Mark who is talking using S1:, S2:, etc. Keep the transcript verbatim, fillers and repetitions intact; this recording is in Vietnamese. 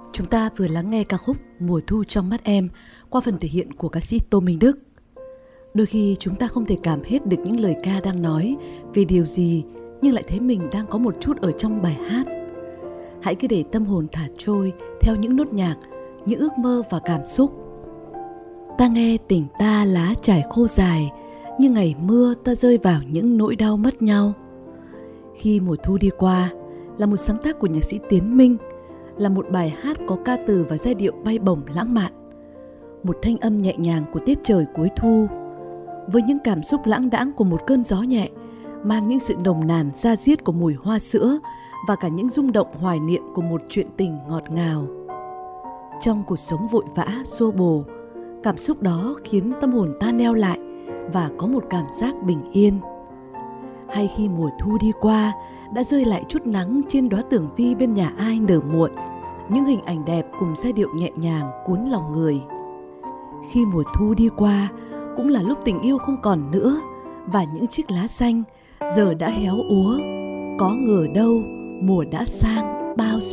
S1: Chúng ta vừa lắng nghe ca khúc Mùa thu trong mắt em qua phần thể hiện của ca sĩ Tô Minh Đức. Đôi khi chúng ta không thể cảm hết được những lời ca đang nói về điều gì, nhưng lại thấy mình đang có một chút ở trong bài hát. Hãy cứ để tâm hồn thả trôi theo những nốt nhạc, những ước mơ và cảm xúc. Ta nghe tình ta lá trải khô dài, như ngày mưa ta rơi vào những nỗi đau mất nhau. Khi mùa thu đi qua là một sáng tác của nhạc sĩ Tiến Minh, là một bài hát có ca từ và giai điệu bay bổng lãng mạn, một thanh âm nhẹ nhàng của tiết trời cuối thu, với những cảm xúc lãng đãng của một cơn gió nhẹ, mang những sự nồng nàn da diết của mùi hoa sữa và cả những rung động hoài niệm của một chuyện tình ngọt ngào. Trong cuộc sống vội vã, xô bồ, cảm xúc đó khiến tâm hồn ta neo lại và có một cảm giác bình yên. Hay khi mùa thu đi qua, đã rơi lại chút nắng trên đóa tường vi bên nhà ai nở muộn, những hình ảnh đẹp cùng giai điệu nhẹ nhàng cuốn lòng người. Khi mùa thu đi qua, cũng là lúc tình yêu không còn nữa, và những chiếc lá xanh giờ đã héo úa. Có ngờ đâu mùa đã sang bao